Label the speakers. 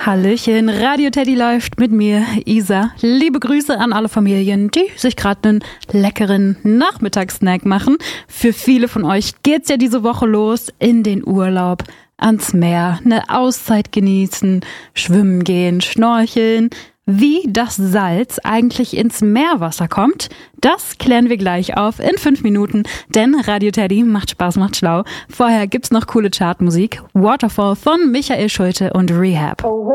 Speaker 1: Hallöchen, Radio Teddy läuft mit mir, Isa. Liebe Grüße an alle Familien, die sich gerade einen leckeren Nachmittagssnack machen. Für viele von euch geht's ja diese Woche los in den Urlaub, ans Meer, eine Auszeit genießen, schwimmen gehen, schnorcheln. Wie das Salz eigentlich ins Meerwasser kommt, das klären wir gleich auf in 5 Minuten, denn Radio Teddy macht Spaß, macht schlau. Vorher gibt's noch coole Chartmusik, Waterfall von Michael Schulte und Rehab.